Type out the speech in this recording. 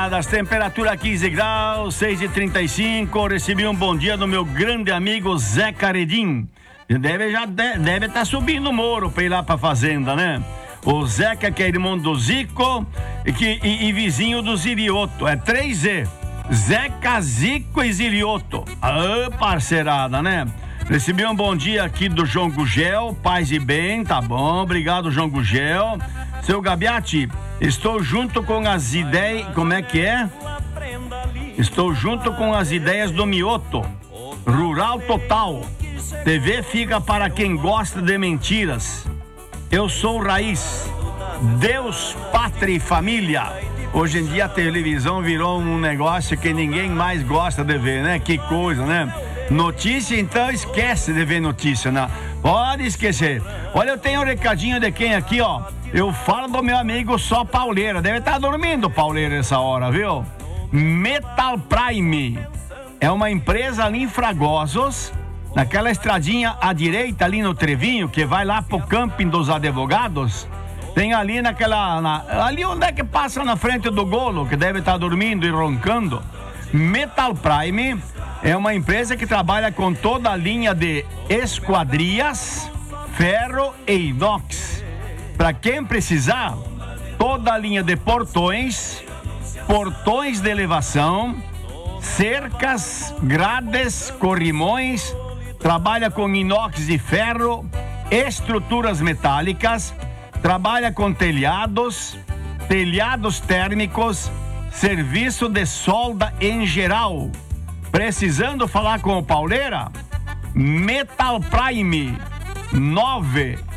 camaradas, temperatura 15 graus, 6h35. Recebi um bom dia do meu grande amigo Zé Caredim. Deve estar subindo o muro pra ir lá pra fazenda, né? O Zeca, que é irmão do Zico e vizinho do Zirioto. É 3Z. Zeca, Zico e Zirioto. Ah, parceirada, né? Recebi um bom dia aqui do João Gugel. Paz e bem, tá bom. Obrigado, João Gugel. Seu Gabiati, estou junto com as ideias... Como é que é? Estou junto com as ideias do Mioto. Rural total. TV fica para quem gosta de mentiras. Eu sou Raiz. Deus, pátria e família. Hoje em dia a televisão virou um negócio que ninguém mais gosta de ver, né? Que coisa, né? Notícia, então esquece de ver notícia, né? Pode esquecer. Olha, eu tenho um recadinho de quem aqui, ó. Eu falo do meu amigo Só Pauleira. Deve estar dormindo, Pauleira, essa hora, viu? Metal Prime. É uma empresa ali em Fragosos, naquela estradinha à direita ali no Trevinho, que vai lá pro camping dos advogados. Tem ali ali onde é que passa na frente do Golo, que deve estar dormindo e roncando. Metal Prime é uma empresa que trabalha com toda a linha de esquadrias, ferro e inox. Para quem precisar, toda a linha de portões de elevação, cercas, grades, corrimões. Trabalha com inox e ferro, estruturas metálicas, trabalha com telhados térmicos, serviço de solda em geral. Precisando falar com o Pauleira? Metal Prime 9